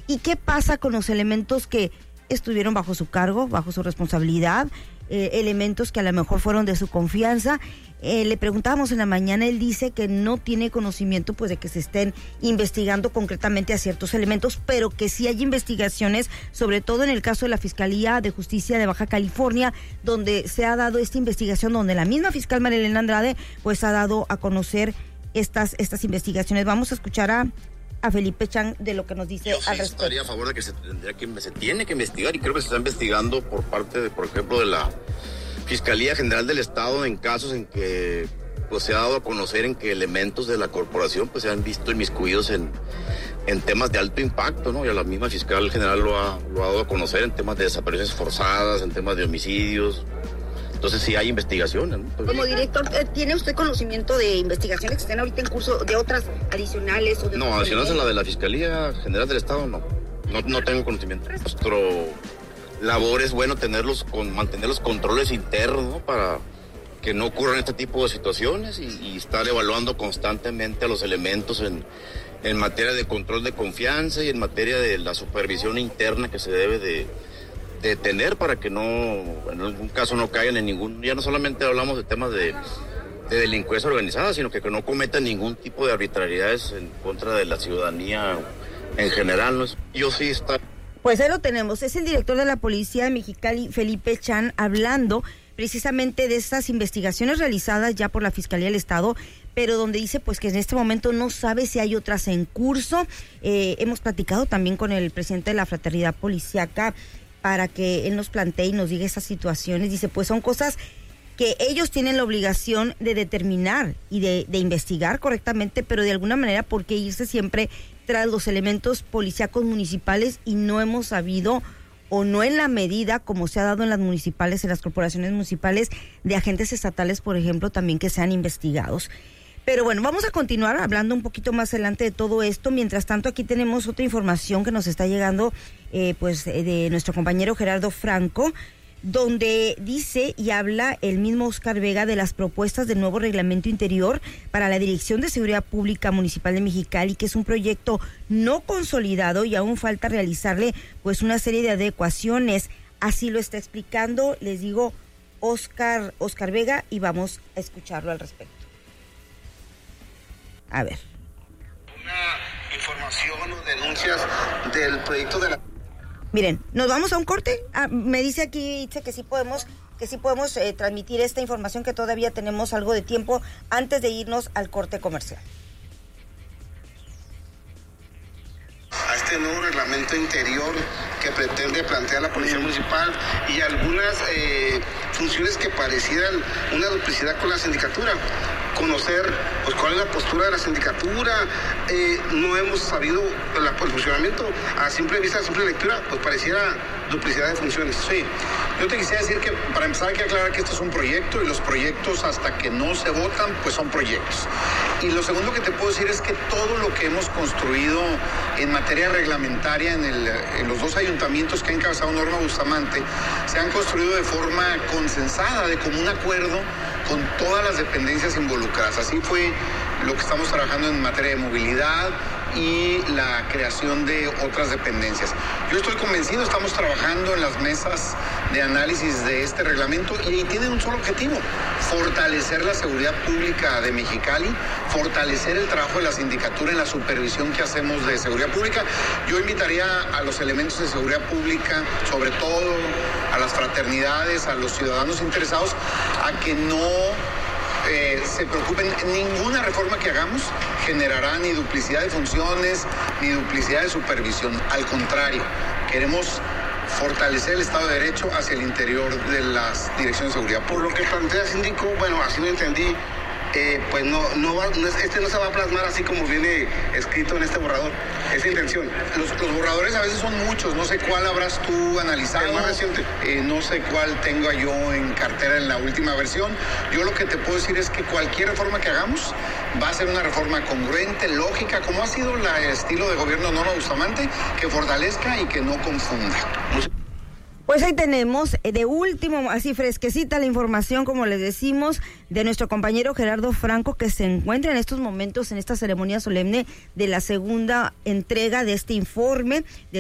¿Y qué pasa con los elementos que estuvieron bajo su cargo, bajo su responsabilidad, elementos que a lo mejor fueron de su confianza? Le preguntábamos en la mañana, él dice que no tiene conocimiento pues de que se estén investigando concretamente a ciertos elementos, pero que sí hay investigaciones, sobre todo en el caso de la Fiscalía de Justicia de Baja California, donde se ha dado esta investigación, donde la misma fiscal María Elena Andrade pues ha dado a conocer estas investigaciones. Vamos a escuchar a Felipe Chan de lo que nos dice al respecto. Yo estaría a favor de que se tiene que investigar, y creo que se está investigando por parte de, por ejemplo, de la Fiscalía General del Estado, en casos en que pues se ha dado a conocer en que elementos de la corporación pues se han visto inmiscuidos en temas de alto impacto, ¿no? Y a la misma fiscal general lo ha dado a conocer en temas de desapariciones forzadas, en temas de homicidios. Entonces sí hay investigaciones, ¿no? Como director, ¿tiene usted conocimiento de investigaciones que estén ahorita en curso, de otras adicionales? O de no, adicionales a la de la Fiscalía General del Estado, no tengo conocimiento. Nuestro labor es, bueno, mantener los controles internos, ¿no? Para que no ocurran este tipo de situaciones y estar evaluando constantemente a los elementos en materia de control de confianza y en materia de la supervisión interna que se debe de tener para que no, en algún caso no caigan en ningún, ya no solamente hablamos de temas de delincuencia organizada, sino que no cometan ningún tipo de arbitrariedades en contra de la ciudadanía en general, ¿no? Yo sí está. Pues ahí lo tenemos, es el director de la Policía de Mexicali, Felipe Chan, hablando precisamente de estas investigaciones realizadas ya por la Fiscalía del Estado, pero donde dice pues que en este momento no sabe si hay otras en curso. Hemos platicado también con el presidente de la Fraternidad Policíaca para que él nos plantee y nos diga esas situaciones. Dice, pues son cosas que ellos tienen la obligación de determinar y de investigar correctamente, pero de alguna manera, ¿por qué irse siempre tras los elementos policíacos municipales y no hemos sabido, o no en la medida como se ha dado en las municipales, en las corporaciones municipales, de agentes estatales, por ejemplo, también que sean investigados? Pero bueno, vamos a continuar hablando un poquito más adelante de todo esto. Mientras tanto, aquí tenemos otra información que nos está llegando de nuestro compañero Gerardo Franco, donde dice y habla el mismo Oscar Vega de las propuestas del nuevo reglamento interior para la Dirección de Seguridad Pública Municipal de Mexicali, que es un proyecto no consolidado y aún falta realizarle pues una serie de adecuaciones. Así lo está explicando, les digo, Oscar Vega, y vamos a escucharlo al respecto. A ver. Una información o denuncias del proyecto de la... Miren, nos vamos a un corte. Me dice aquí Itze que sí podemos transmitir esta información, que todavía tenemos algo de tiempo antes de irnos al corte comercial. A este nuevo reglamento interior que pretende plantear la Policía Municipal y algunas funciones que parecieran una duplicidad con la sindicatura. Conocer pues cuál es la postura de la sindicatura, no hemos sabido el funcionamiento a simple vista, a simple lectura, pues pareciera duplicidad de funciones. Sí, yo te quisiera decir que para empezar hay que aclarar que esto es un proyecto y los proyectos hasta que no se votan pues son proyectos. Y lo segundo que te puedo decir es que todo lo que hemos construido en materia reglamentaria en los dos ayuntamientos que ha encabezado Norma Bustamante se han construido de forma consensada, de común acuerdo con todas las dependencias involucradas. Así fue lo que estamos trabajando en materia de movilidad y la creación de otras dependencias. Yo estoy convencido, estamos trabajando en las mesas de análisis de este reglamento y tienen un solo objetivo: fortalecer la seguridad pública de Mexicali, fortalecer el trabajo de la sindicatura en la supervisión que hacemos de seguridad pública. Yo invitaría a los elementos de seguridad pública, sobre todo a las fraternidades, a los ciudadanos interesados, a que no se preocupen. Ninguna reforma que hagamos generará ni duplicidad de funciones ni duplicidad de supervisión. Al contrario, queremos fortalecer el Estado de Derecho hacia el interior de las direcciones de seguridad. Por lo que plantea síndico, bueno, así lo entendí, pues este no se va a plasmar así como viene escrito en este borrador. Esa intención. Los borradores a veces son muchos, no sé cuál habrás tú analizado. El más reciente. No sé cuál tenga yo en cartera en la última versión. Yo lo que te puedo decir es que cualquier reforma que hagamos va a ser una reforma congruente, lógica, como ha sido el estilo de gobierno Norma Bustamante, que fortalezca y que no confunda. Pues ahí tenemos de último, así fresquecita la información, como les decimos, de nuestro compañero Gerardo Franco, que se encuentra en estos momentos en esta ceremonia solemne de la segunda entrega de este informe